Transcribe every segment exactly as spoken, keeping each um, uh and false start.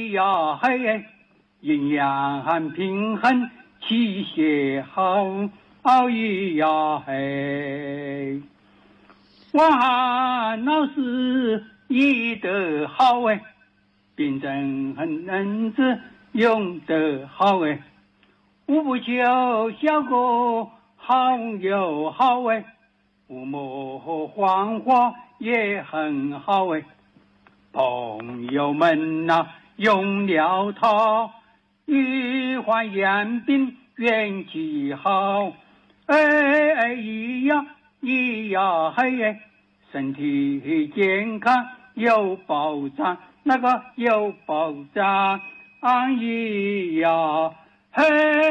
咿呀嘿，阴阳平衡，气血好，咿呀嘿。王汉老师医得好哎，病症很能治，用得好哎，无不求效果好又好哎，无膜黄花也很好哎。朋友们呐、啊，用了它，预防眼病元气好，哎哎咿呀咿呀嘿哎，身体健康有保障，那个有保障咿呀嘿。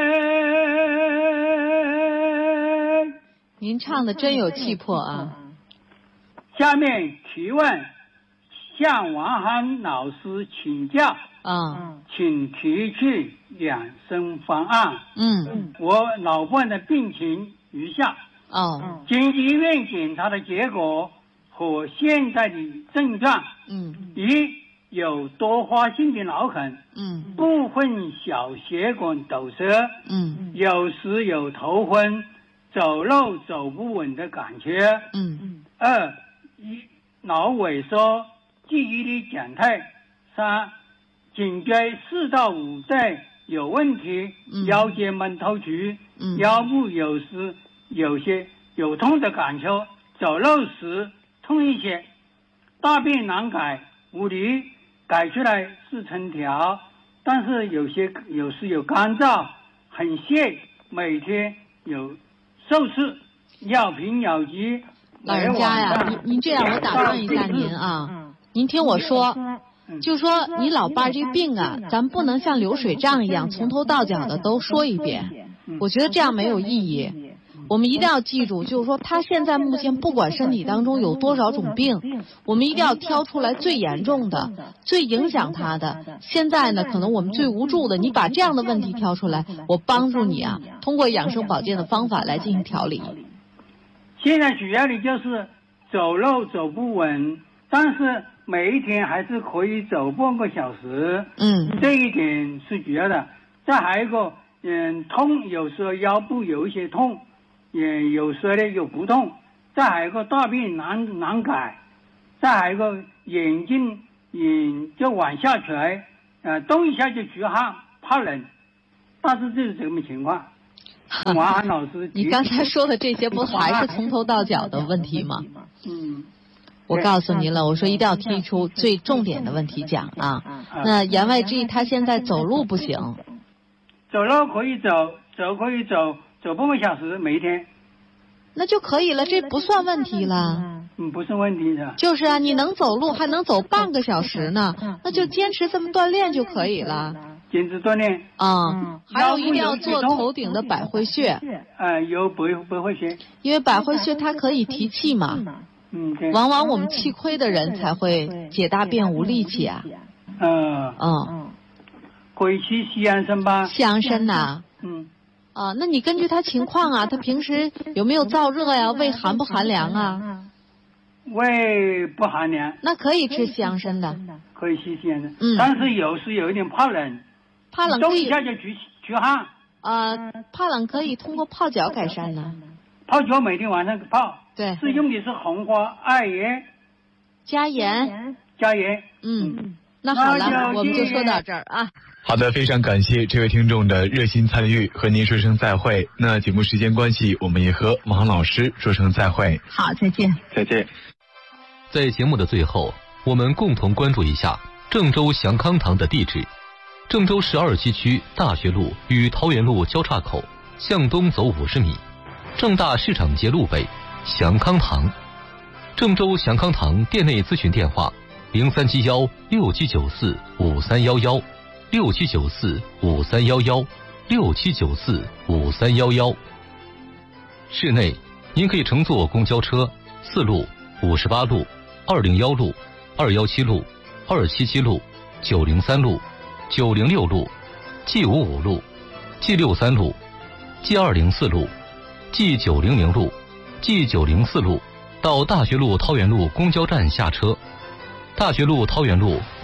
您唱的真有气魄啊！ 下面提问，向王涵老师请教啊， 请提出养生方案。 嗯， 我老伴的病情如下。 哦， 经医院检查的结果和现在的症状， 嗯， 一有多发性的脑痕， 嗯， 部分小血管堵塞， 嗯， 有时有头昏、走路走不稳的感觉， 嗯， 二一脑萎缩、记忆力减退，三颈椎四到五对有问题， 嗯、 腰间闷透区， 嗯、 腰部有时有些有痛的感觉，走路时痛一些，大便难改，无力改出来是成条，但是有些有时有干燥，很泄，每天有受刺，尿频尿急。 老人家呀，您您这样我打断一下您啊，您听我说，就说你老伴这病啊，咱们不能像流水账一样从头到脚的都说一遍，我觉得这样没有意义。我们一定要记住，就是说他现在目前不管身体当中有多少种病，我们一定要挑出来最严重的、最影响他的。现在呢，可能我们最无助的，你把这样的问题挑出来，我帮助你啊，通过养生保健的方法来进行调理。 现在主要的就是走路走不稳，但是每一天还是可以走半个小时。 嗯， 这一点是主要的。再还有一个，嗯，痛，有时候腰部有一些痛。也有时候呢有不痛，再还有一个大便难难改，再还有一个眼睛眼就往下垂，呃动一下就出汗怕冷，大致就是这么情况。王涵老师， 你刚才说的这些不还是从头到脚的问题吗？ 嗯， 我告诉您了，我说一定要提出最重点的问题讲啊。那言外之意，他现在走路不行， 走路可以走，走可以走。走半个小时每一天， 那就可以了，这不算问题了。 嗯，不是问题的。 就是啊，你能走路还能走半个小时呢，那就坚持这么锻炼就可以了。 坚持锻炼啊、嗯，还有一定要做头顶的百会穴。 呃，有百百会穴， 因为百会穴它可以提气嘛。 嗯，对。 往往我们气亏的人才会解大便无力气啊。 嗯嗯， 可以去西洋参吧？ 西洋参呐。 嗯。 啊，那你根据他情况啊，他平时有没有燥热呀？胃寒不寒凉啊？ 胃不寒凉。 那可以吃西洋参的。 可以吃西洋参， 嗯， 但是有时有一点怕冷， 怕冷动一下就出出汗。 啊、呃，怕冷可以通过泡脚改善呢。 泡脚每天晚上泡。 对。 是用的是红花艾叶。 加盐。 加盐。 嗯。嗯，那好了，我们就说到这儿啊。 好的，非常感谢这位听众的热心参与，和您说声再会。那节目时间关系，我们也和王老师说声再会。 好，再见。 再见。 在节目的最后，我们共同关注一下郑州祥康堂的地址：郑州市二七区大学路与桃园路交叉口，向东走五十米，正大市场街路北，祥康堂。郑州祥康堂店内咨询电话：零三七幺六七九四五三幺幺。六七九四五三幺幺，六七九四五三幺幺。室内，您可以乘坐公交车四路、五十八路、二零幺路、二幺七路、二七七路、九零三路、九零六路、G 五五路、G 六三路、G 二零四路、G 九零零路、G 九零四路，到大学路桃园路公交站下车。大学路桃园路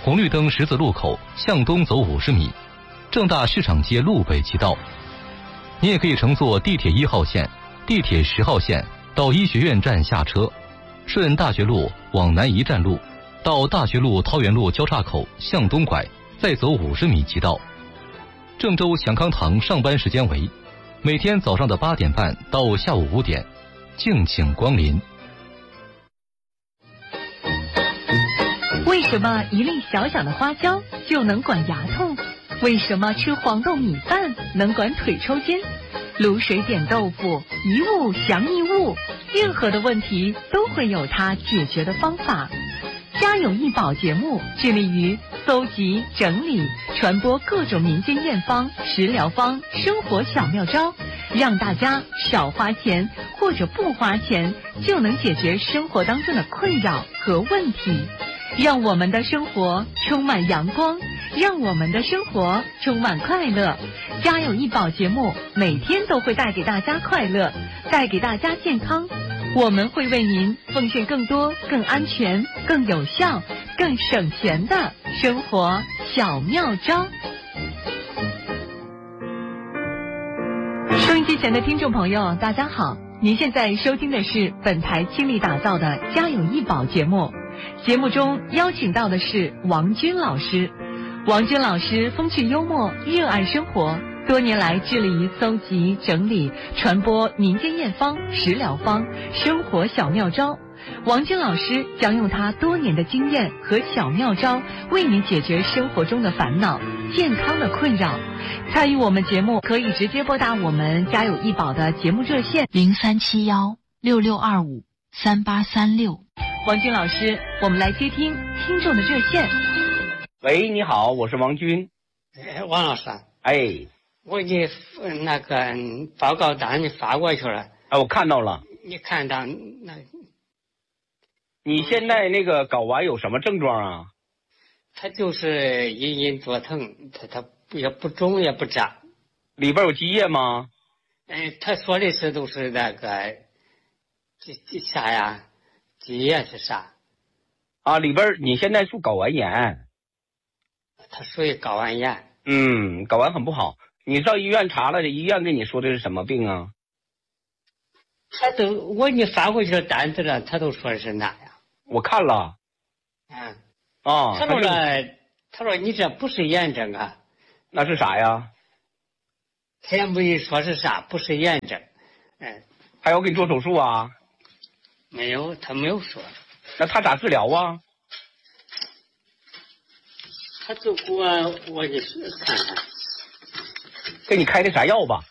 红绿灯十字路口向东走五十米，正大市场街路北即到。你也可以乘坐地铁一号线、地铁十号线到医学院站下车，顺大学路往南一站路，到大学路桃园路交叉口向东拐，再走五十米即到。郑州祥康堂上班时间为每天早上的八点半到下午五点，敬请光临。 为什么一粒小小的花椒就能管牙痛？为什么吃黄豆米饭能管腿抽筋？卤水点豆腐，一物降一物，任何的问题都会有它解决的方法。家有一宝节目致力于搜集、整理、传播各种民间验方、食疗方、生活小妙招，让大家少花钱或者不花钱就能解决生活当中的困扰和问题，让我们的生活充满阳光，让我们的生活充满快乐。家有一宝节目每天都会带给大家快乐，带给大家健康。我们会为您奉献更多、更安全、更有效、更省钱的生活小妙招。收音机前的听众朋友，大家好，您现在收听的是本台倾力打造的《家有一宝》节目。节目中邀请到的是王军老师。王军老师风趣幽默，热爱生活，多年来致力于搜集、整理、传播民间验方、食疗方、生活小妙招。王军老师将用他多年的经验和小妙招，为你解决生活中的烦恼、健康的困扰。参与我们节目，可以直接拨打我们家有一宝的节目热线零三七幺六六二五三八三六。 王军老师，我们来接听听众的热线。 喂，你好，我是王军。 哎，王老师。 哎， 我给那个报告单你发过去了。 哎，我看到了。 你看到那？ 你现在那个睾丸有什么症状啊？ 它就是隐隐作疼，它它也不肿也不胀。 里边有积液吗？ 哎，他说的是都是那个这这啥呀？积液是啥？ 啊，里边你现在属睾丸炎。 它属于睾丸炎。 嗯，睾丸很不好。你上医院查了，医院跟你说的是什么病啊？ 他都我给你发过去的单子了，他都说是那呀。 我看了。 嗯。 啊。 他说了，他说你这不是炎症啊。 那是啥呀？ 他也没说是啥，不是炎症。嗯。 还要给你做手术啊？ 没有，他没有说。 那他咋治疗啊？ 他就给我，我给看看， 给你开的啥药吧？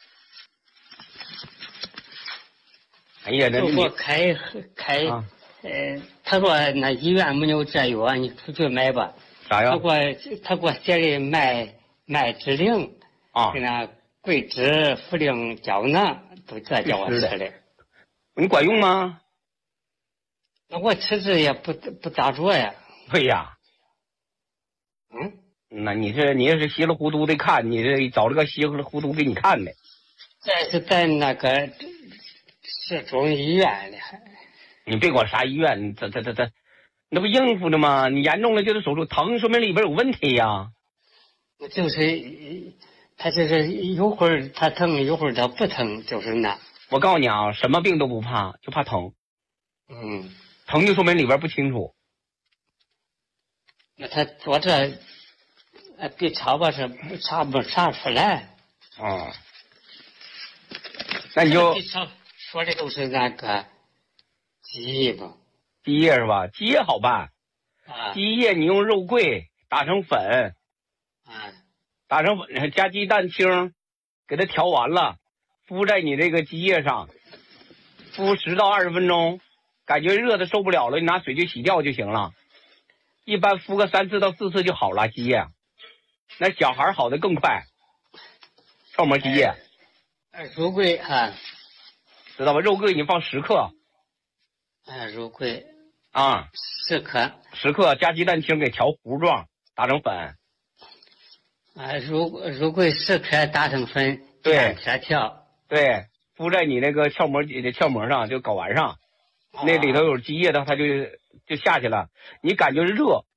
哎呀，那就给我开开，啊、呃，他说那医院没有这药，你出去买吧。 啥药？ 他给我他给我写的麦麦之灵啊， 跟那桂枝、茯苓、胶囊都这叫我吃的。 你管用吗？ 那我吃这也不不咋着呀。 对呀。 嗯， 那你这你也是稀里糊涂的看，你这找了个稀里糊涂给你看的。 这是在那个市中医院的。 你别管啥医院，这这这这，那不应付的吗？你严重了就得手术，疼说明里边有问题呀。 就是他就是一会儿他疼，一会儿他不疼，就是那。 我告诉你啊，什么病都不怕，就怕疼。 嗯。 疼就说明里边不清楚。 那他做这，呃，B 超吧是查不查出来。 哦。那你就 B 超说的都是那个积液吧？ 积液是吧？积液好办。 啊。 积液你用肉桂打成粉。 啊。 打成粉加鸡蛋清，给它调完了，敷在你这个积液上，敷十到二十分钟。感觉热的受不了了，你拿水就洗掉就行了。一般敷个三次到四次就好了，积液。那小孩好的更快。泡沫积液。 哎，肉桂啊， 知道吧？肉桂你放十克。 哎，肉桂啊， 十克。 十克加鸡蛋清给调糊状，打成粉。 啊，肉肉桂十克打成粉， 对， 贴调。 对，敷在你那个鞘膜的鞘膜上，就睾丸上。那里头有积液的，它就就下去了。你感觉热，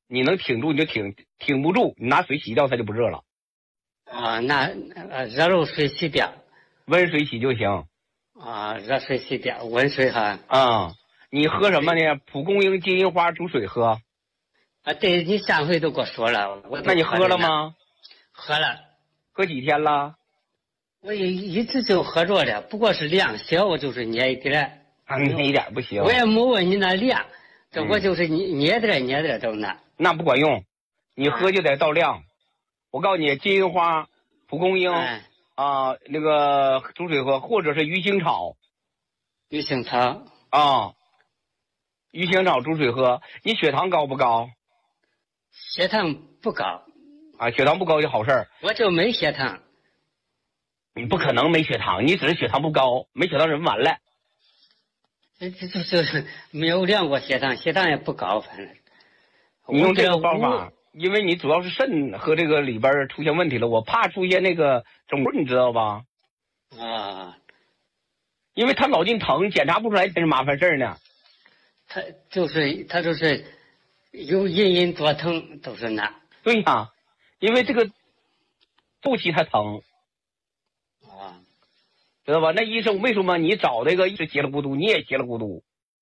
你能挺住你就挺，挺不住你拿水洗掉它就不热了。 啊，那呃热肉水洗掉， 温水洗就行。 啊，热水洗掉，温水哈。 啊、嗯，你喝什么呢？蒲公英、金银花煮水喝。 啊，对，你上回都给我说了。我那你喝了吗？ 喝了。 喝几天了？ 我一一直就喝着了，不过是量小，我就是捏一点。 啊，捏一点不行。 我也没问你那量，这我就是捏捏点捏点都那。 那不管用，你喝就得到量。我告诉你，金银花、蒲公英。哎啊，那个煮水喝，或者是鱼腥草。 鱼腥草啊，鱼腥草煮水喝。你血糖高不高？ 血糖不高。 啊，血糖不高就好事儿。 我就没血糖。 你不可能没血糖，你只是血糖不高，没血糖人完了。 这这这就是没有量过血糖，血糖也不高，反正。 你用这个方法。因为你主要是肾和这个里边出现问题了，我怕出现那个肿瘤，你知道吧？ 啊， 因为他老劲疼，检查不出来才是麻烦事儿呢。 他就是他就是有隐隐作疼，都是那。 对呀、啊，因为这个肚脐它疼。 啊， 知道吧？那医生为什么你找那个是结了咕嘟，你也结了咕嘟？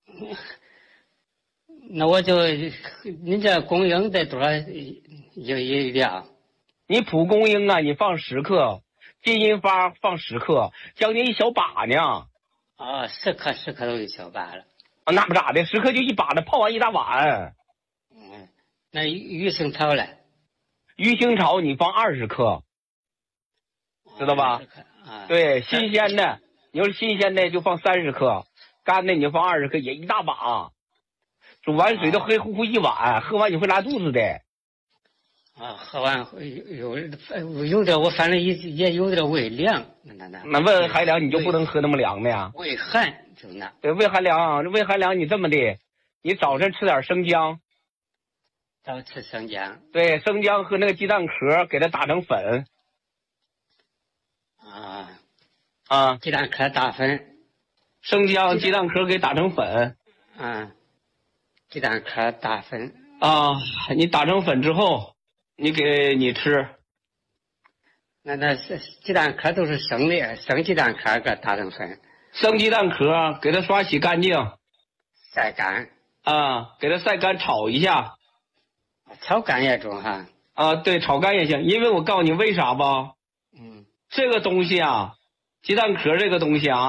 那我就，你这公英得多少一一两？ 你蒲公英啊，你放十克，金银花放十克，将近一小把呢。 啊，十克十克都一小把了。 啊，那不咋的，十克就一把的，泡完一大碗。 嗯，那鱼腥草嘞？ 鱼腥草你放二十克，知道吧？ 啊， 对，新鲜的，你要是新鲜的就放三十克，干的你就放二十克，也一大把。煮完水都黑乎乎一碗，喝完你会拉肚子的。 啊，喝完有有有点，我反正也也有点胃凉，那那那。 那胃寒凉你就不能喝那么凉的呀？ 胃寒就那。 对，胃寒凉，胃寒凉你这么的，你早晨吃点生姜。 早吃生姜。 对，生姜和那个鸡蛋壳给它打成粉。 啊啊， 鸡蛋壳打粉， 生姜、鸡蛋壳给打成粉。 啊。鸡蛋壳打粉啊，你打成粉之后，你给你吃。 那那是鸡蛋壳都是生的，生鸡蛋壳给打成粉。 生鸡蛋壳给它刷洗干净， 晒干。 啊，给它晒干炒一下。 炒干也中哈。 啊，对，炒干也行，因为我告诉你为啥吧？ 嗯。 这个东西啊，鸡蛋壳这个东西啊。